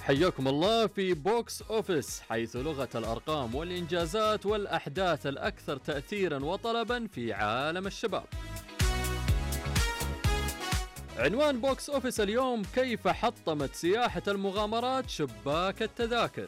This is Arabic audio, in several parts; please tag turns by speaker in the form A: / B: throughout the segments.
A: حياكم الله في بوكس أوفيس، حيث لغة الأرقام والإنجازات والأحداث الأكثر تأثيرا وطلبا في عالم الشباب. عنوان بوكس أوفيس اليوم: كيف حطمت سياحة المغامرات شباك التذاكر.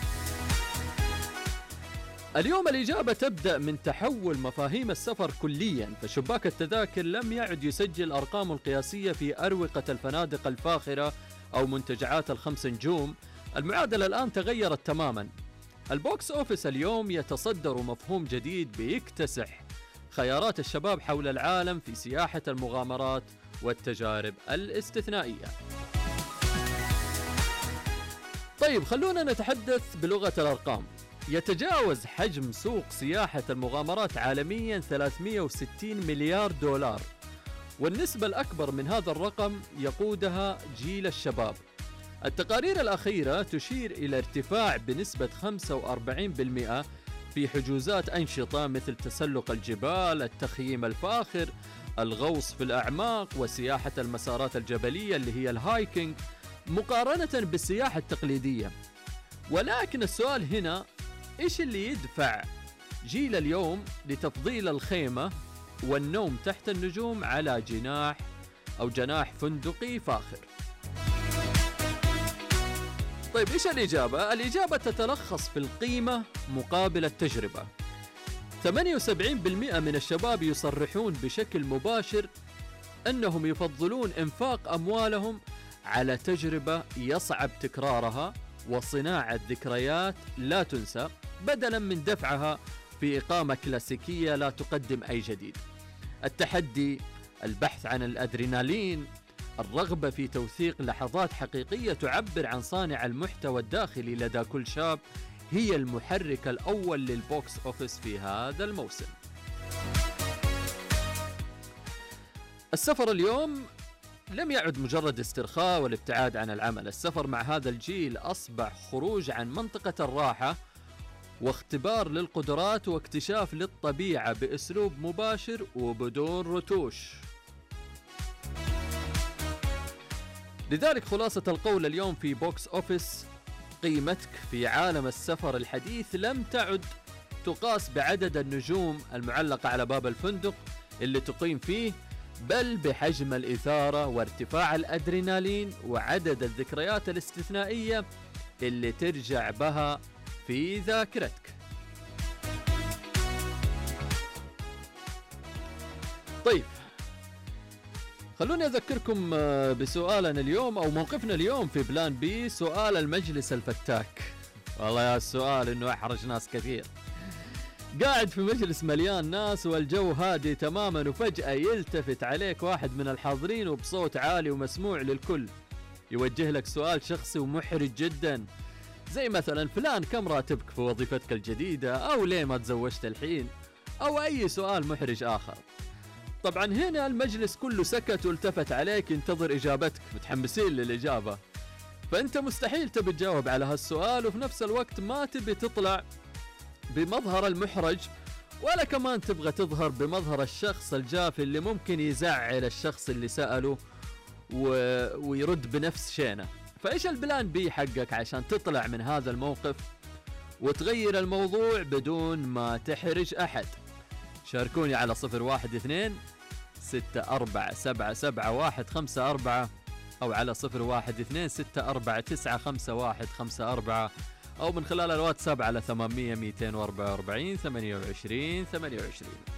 A: اليوم الإجابة تبدأ من تحول مفاهيم السفر كليا، فشباك التذاكر لم يعد يسجل أرقام القياسية في أروقة الفنادق الفاخرة أو منتجعات ال5 نجوم. المعادلة الآن تغيرت تماما. البوكس أوفيس اليوم يتصدر مفهوم جديد بيكتسح خيارات الشباب حول العالم في سياحة المغامرات والتجارب الاستثنائية. طيب، خلونا نتحدث بلغة الأرقام. يتجاوز حجم سوق سياحة المغامرات عالميا 360 مليار دولار، والنسبة الأكبر من هذا الرقم يقودها جيل الشباب. التقارير الأخيرة تشير إلى ارتفاع بنسبة 45% في حجوزات أنشطة مثل تسلق الجبال، التخييم الفاخر، الغوص في الأعماق، وسياحة المسارات الجبلية اللي هي الهايكينج، مقارنة بالسياحة التقليدية. ولكن السؤال هنا: إيش اللي يدفع جيل اليوم لتفضيل الخيمة والنوم تحت النجوم على جناح فندقي فاخر؟ طيب، إيش الإجابة؟ الإجابة تتلخص في القيمة مقابل التجربة. 78% من الشباب يصرحون بشكل مباشر أنهم يفضلون إنفاق أموالهم على تجربة يصعب تكرارها وصناعة ذكريات لا تنسى، بدلا من دفعها في إقامة كلاسيكية لا تقدم أي جديد. التحدي، البحث عن الأدرينالين، الرغبة في توثيق لحظات حقيقية تعبر عن صانع المحتوى الداخلي لدى كل شاب هي المحرك الأول للبوكس أوفيس في هذا الموسم. السفر اليوم لم يعد مجرد استرخاء والابتعاد عن العمل. السفر مع هذا الجيل أصبح خروج عن منطقة الراحة واختبار للقدرات واكتشاف للطبيعة بأسلوب مباشر وبدون رتوش. لذلك خلاصة القول اليوم في بوكس أوفيس: قيمتك في عالم السفر الحديث لم تعد تقاس بعدد النجوم المعلقة على باب الفندق اللي تقيم فيه، بل بحجم الإثارة وارتفاع الأدرينالين وعدد الذكريات الاستثنائية اللي ترجع بها في ذاكرتك. طيب، خلوني أذكركم بسؤالنا اليوم أو موقفنا اليوم في بلان بي، سؤال المجلس الفتاك. والله يا السؤال إنه أحرج ناس كثير. قاعد في مجلس مليان ناس والجو هادي تماما، وفجأة يلتفت عليك واحد من الحاضرين وبصوت عالي ومسموع للكل يوجه لك سؤال شخصي ومحرج جدا، زي مثلا: فلان، كم راتبك في وظيفتك الجديدة؟ أو ليه ما تزوجت الحين؟ أو أي سؤال محرج آخر. طبعا هنا المجلس كله سكت والتفت عليك ينتظر إجابتك، متحمسين للإجابة. فأنت مستحيل تبي تجاوب على هالسؤال، وفي نفس الوقت ما تبي تطلع بمظهر المحرج، ولا كمان تبغى تظهر بمظهر الشخص الجافي اللي ممكن يزعل الشخص اللي سأله ويرد بنفس شينه. فإيش البلان بي حقك عشان تطلع من هذا الموقف وتغير الموضوع بدون ما تحرج أحد؟ شاركوني على 012-6477-154 أو على 012-64955154 أو من خلال الواتساب على 800-244-28-28.